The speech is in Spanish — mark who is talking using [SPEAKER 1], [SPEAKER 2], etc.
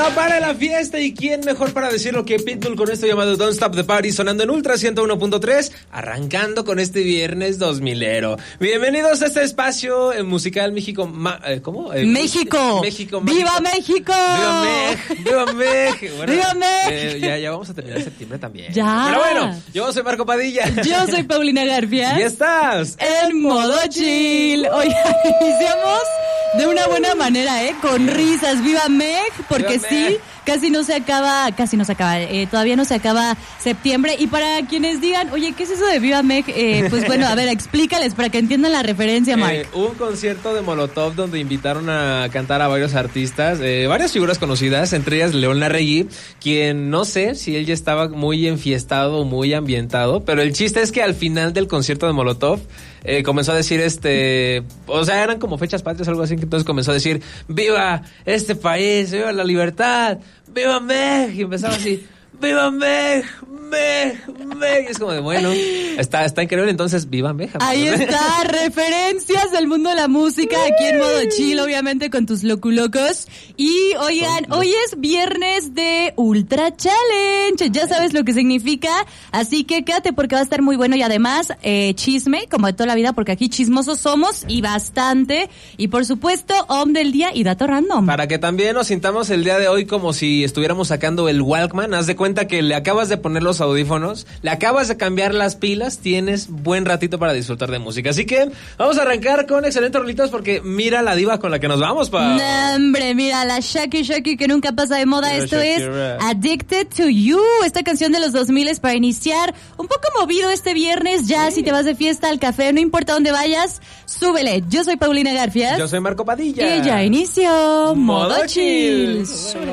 [SPEAKER 1] No para la fiesta, y quién mejor para decirlo que Pitbull con esto llamado Don't Stop the Party, sonando en Ultra 101.3, arrancando con este viernes 2000ero. Bienvenidos a este espacio musical México. ¿Cómo?
[SPEAKER 2] México.
[SPEAKER 1] México.
[SPEAKER 2] ¡Viva México!
[SPEAKER 1] ¡Viva México! ¡Viva México! Bueno,
[SPEAKER 2] ¡Viva México!
[SPEAKER 1] Ya vamos a terminar septiembre también.
[SPEAKER 2] Ya.
[SPEAKER 1] Pero bueno, yo soy Marco Padilla.
[SPEAKER 2] Yo soy Paulina García.
[SPEAKER 1] Y estás
[SPEAKER 2] en modo chill. Hoy iniciamos de una buena manera, con risas. ¡Viva Meg! Porque
[SPEAKER 1] ¡Viva
[SPEAKER 2] sí,
[SPEAKER 1] Meg!
[SPEAKER 2] casi no se acaba, todavía no se acaba septiembre. Y para quienes digan, oye, ¿qué es eso de Viva Meg? Pues bueno, a ver, explícales para que entiendan la referencia, Mark.
[SPEAKER 1] Hubo un concierto de Molotov donde invitaron a cantar a varios artistas, varias figuras conocidas, entre ellas León Larregui, quien no sé si él ya estaba muy enfiestado o muy ambientado, pero el chiste es que al final del concierto de Molotov comenzó a decir o sea, eran como fechas patrias, algo así, que entonces comenzó a decir, ¡viva este país! ¡Viva la libertad! ¡Viva México! Y empezaba así, ¡viva México! Y es como de, bueno, está increíble, entonces ¡viva México!
[SPEAKER 2] Ahí está, referencias del mundo de la música, aquí en modo chill, obviamente con tus loculocos. Y oigan, hoy es viernes de Ultra Challenge, ya sabes lo que significa, así que quédate porque va a estar muy bueno. Y además, chisme, como de toda la vida, porque aquí chismosos somos y bastante. Y por supuesto, OM del día y dato random.
[SPEAKER 1] Para que también nos sintamos el día de hoy como si estuviéramos sacando el Walkman. Haz de cuenta que le acabas de poner los audífonos, le acabas de cambiar las pilas, tienes buen ratito para disfrutar de música. Así que vamos a arrancar con excelentes rolitos porque mira la diva con la que nos vamos, pa.
[SPEAKER 2] No, hombre, mira, la Shaki que nunca pasa de moda.
[SPEAKER 1] Pero
[SPEAKER 2] esto
[SPEAKER 1] Shakira.
[SPEAKER 2] Es Addicted to You, esta canción de los 2000 para iniciar un poco movido este viernes. Ya si te vas de fiesta al café, no importa dónde vayas, súbele. Yo soy Paulina García.
[SPEAKER 1] Yo soy Marco Padilla.
[SPEAKER 2] Y ya inició
[SPEAKER 1] Modo
[SPEAKER 2] Modo
[SPEAKER 1] Chill.
[SPEAKER 2] Chill.